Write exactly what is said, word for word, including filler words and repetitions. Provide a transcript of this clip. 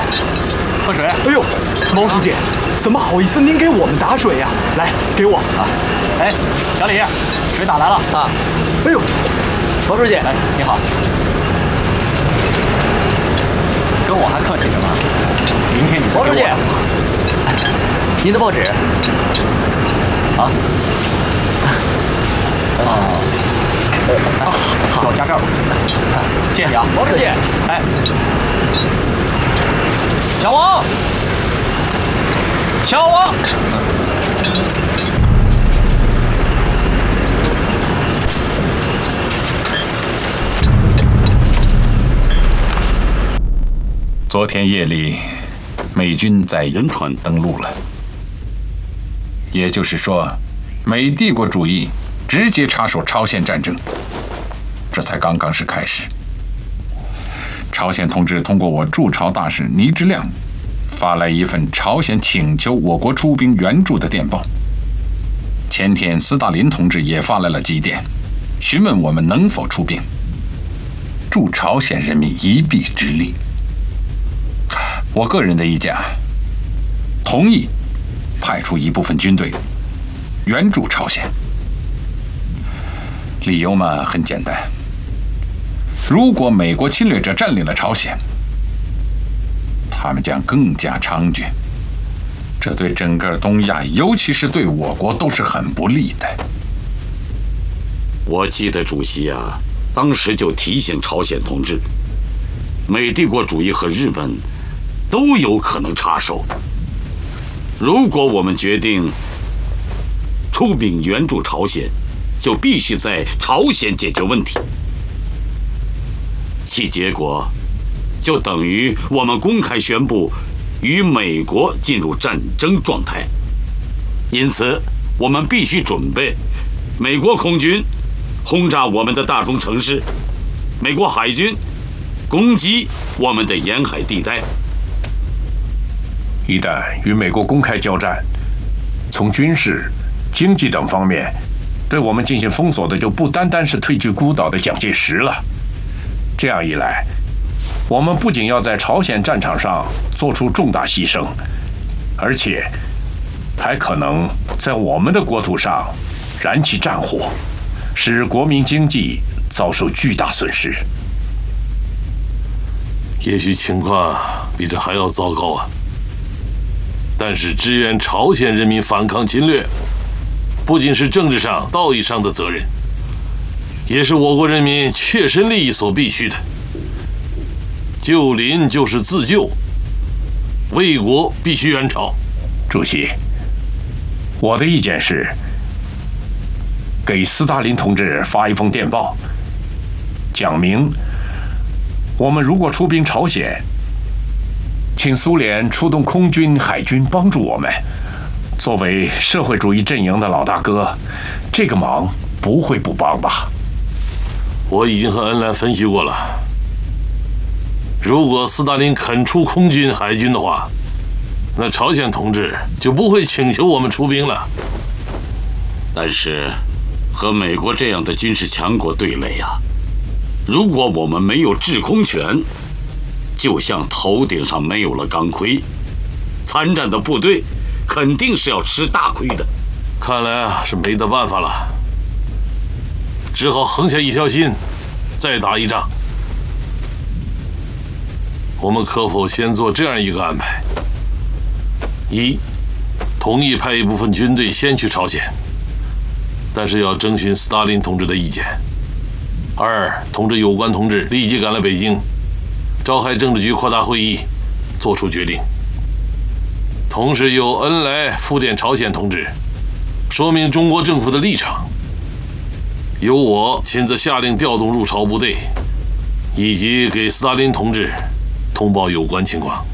喝水。 哎呦，毛书记，怎么好意思您给我们打水呀？来，给我啊！ 哎，小李，水打来了啊！ 哎呦， 毛书记，哎，你好。跟我还客气什么？明天你再给我。毛书记，您的报纸。啊。哦。啊，好，给我加盖吧。谢谢你啊，毛书记。哎，小王，小王。 昨天夜里，美军在仁川登陆了，也就是说，美帝国主义直接插手朝鲜战争，这才刚刚是开始。朝鲜同志通过我驻朝大使倪之亮，发来一份朝鲜请求我国出兵援助的电报。前天，斯大林同志也发来了急电，询问我们能否出兵，助朝鲜人民一臂之力。我个人的意见，同意派出一部分军队援助朝鲜。理由嘛很简单，如果美国侵略者占领了朝鲜，他们将更加猖獗，这对整个东亚，尤其是对我国都是很不利的。 我记得主席啊，当时就提醒朝鲜同志，美帝国主义和日本都有可能插手。如果我们决定出兵援助朝鲜，就必须在朝鲜解决问题。其结果就等于我们公开宣布与美国进入战争状态。因此，我们必须准备美国空军轰炸我们的大中城市，美国海军攻击我们的沿海地带。 一旦与美国公开交战，从军事、经济等方面对我们进行封锁的，就不单单是退居孤岛的蒋介石了。这样一来，我们不仅要在朝鲜战场上做出重大牺牲，而且还可能在我们的国土上燃起战火，使国民经济遭受巨大损失。 也许情况比这还要糟糕啊！但是支援朝鲜人民反抗侵略，不仅是政治上、道义上的责任，也是我国人民切身利益所必须的。救邻就是自救，为国必须援朝。 主席，我的意见是，给斯大林同志发一封电报，讲明我们如果出兵朝鲜，请苏联出动空军、海军帮助我们。作为社会主义阵营的老大哥，这个忙不会不帮吧？ 我已经和恩兰分析过了，如果斯大林肯出空军、海军的话，那朝鲜同志就不会请求我们出兵了。 但是，和美国这样的军事强国对垒啊，如果我们没有制空权，就像头顶上没有了钢盔，参战的部队肯定是要吃大亏的。 看来啊是没得办法了，只好横下一条心，再打一仗。我们可否先做这样一个安排：一，同意派一部分军队先去朝鲜，但是要征询斯大林同志的意见；二，通知有关同志立即赶来北京，召开政治局扩大会议，做出决定。同时由恩来复电朝鲜同志，说明中国政府的立场。由我亲自下令调动入朝部队，以及给斯大林同志通报有关情况。